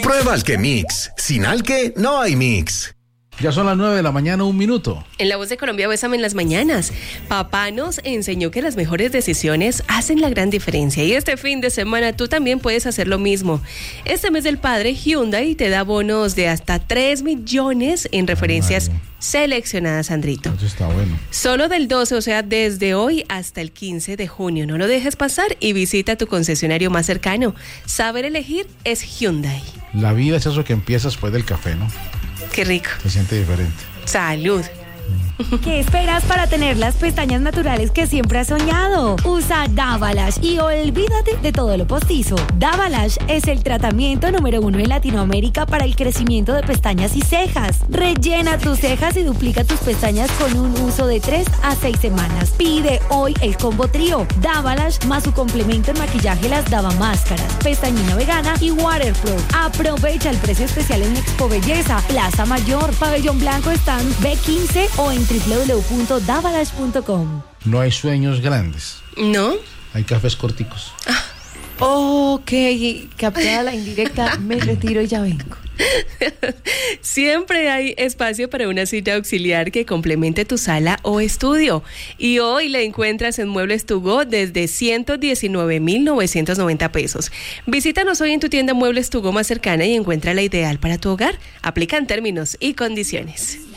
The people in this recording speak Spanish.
Prueba Alquemix. Sin Alque no hay mix. Ya son las 9 de la mañana, 1 minuto. En La Voz de Colombia, Bésame en las mañanas. Papá nos enseñó que las mejores decisiones hacen la gran diferencia. Y este fin de semana tú también puedes hacer lo mismo. Este mes del padre, Hyundai te da bonos de hasta 3 millones en referencias seleccionadas, Sandrito. Eso está bueno. Solo del 12, o sea, desde hoy hasta el 15 de junio. No lo dejes pasar y visita tu concesionario más cercano. Saber elegir es Hyundai. La vida es eso que empieza después del café, ¿no? Qué rico. Se siente diferente. Salud. ¿Qué esperas para tener las pestañas naturales que siempre has soñado? Usa Davalash y olvídate de todo lo postizo. Davalash es el tratamiento número 1 en Latinoamérica para el crecimiento de pestañas y cejas. Rellena tus cejas y duplica tus pestañas con un uso de 3 a 6 semanas. Pide hoy el combo trío Davalash más su complemento en maquillaje, las Dava Máscaras, pestañina vegana y Waterproof. Aprovecha el precio especial en Expo Belleza, Plaza Mayor, Pabellón Blanco, stand B15 o en www.davalash.com. No hay sueños grandes. ¿No? Hay cafés corticos. Ok, captada la indirecta, me retiro y ya vengo. Siempre hay espacio para una cita auxiliar que complemente tu sala o estudio. Y hoy la encuentras en Muebles To Go desde 119,990 pesos. Visítanos hoy en tu tienda Muebles To Go más cercana y encuentra la ideal para tu hogar. Aplican términos y condiciones.